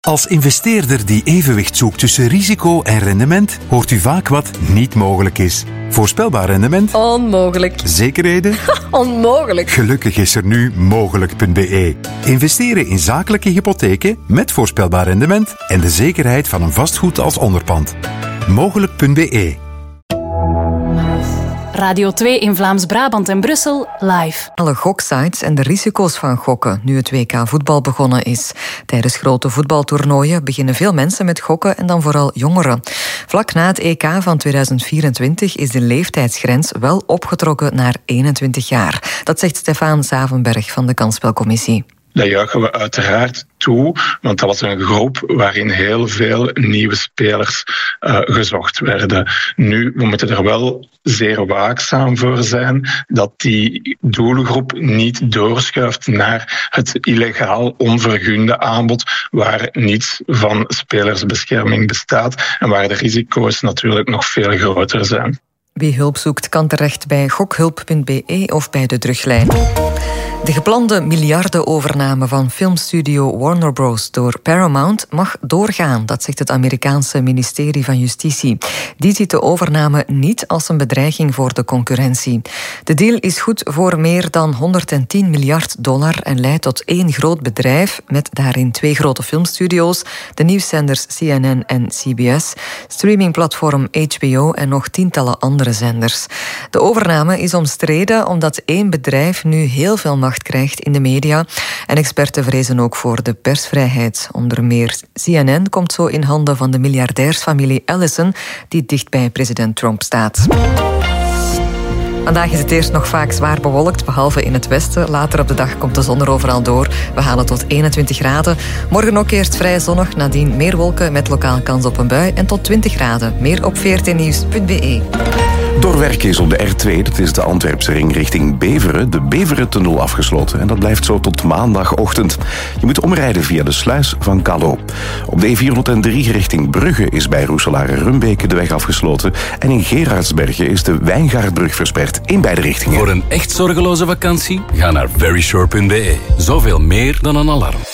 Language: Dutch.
Als investeerder die evenwicht zoekt tussen risico en rendement, hoort u vaak wat niet mogelijk is. Voorspelbaar rendement? Onmogelijk. Zekerheden? Onmogelijk. Gelukkig is er nu mogelijk.be. Investeren in zakelijke hypotheken met voorspelbaar rendement en de zekerheid van een vastgoed als onderpand. Mogelijk.be. Radio 2 in Vlaams-Brabant en Brussel, live. Alle goksites en de risico's van gokken, nu het WK voetbal begonnen is. Tijdens grote voetbaltoernooien beginnen veel mensen met gokken en dan vooral jongeren. Vlak na het EK van 2024 is de leeftijdsgrens wel opgetrokken naar 21 jaar. Dat zegt Stefaan Zavenberg van de Kansspelcommissie. Dat juichen we uiteraard toe, want dat was een groep waarin heel veel nieuwe spelers gezocht werden. Nu, we moeten er wel zeer waakzaam voor zijn dat die doelgroep niet doorschuift naar het illegaal onvergunde aanbod, waar niets van spelersbescherming bestaat en waar de risico's natuurlijk nog veel groter zijn. Wie hulp zoekt kan terecht bij gokhulp.be of bij de teruglijn. De geplande miljardenovername van filmstudio Warner Bros. Door Paramount mag doorgaan, dat zegt het Amerikaanse ministerie van Justitie. Die ziet de overname niet als een bedreiging voor de concurrentie. De deal is goed voor meer dan $110 miljard en leidt tot één groot bedrijf met daarin 2 grote filmstudio's, de nieuwszenders CNN en CBS, streamingplatform HBO en nog tientallen andere zenders. De overname is omstreden omdat één bedrijf nu heel veel macht krijgt in de media. En experten vrezen ook voor de persvrijheid. Onder meer CNN komt zo in handen van de miljardairsfamilie Ellison, die dicht bij president Trump staat. Vandaag is het eerst nog vaak zwaar bewolkt, behalve in het westen. Later op de dag komt de zon er overal door. We halen tot 21 graden. Morgen ook eerst vrij zonnig, nadien meer wolken met lokaal kans op een bui en tot 20 graden. Meer op vrtnieuws.be. Doorwerken is op de R2, dat is de Antwerpse ring richting Beveren, de Beverentunnel afgesloten. En dat blijft zo tot maandagochtend. Je moet omrijden via de sluis van Callo. Op de E403 richting Brugge is bij Roeselare-Rumbeke de weg afgesloten. En in Gerardsbergen is de Wijngaardbrug versperd in beide richtingen. Voor een echt zorgeloze vakantie, ga naar veryshore.be. Zoveel meer dan een alarm.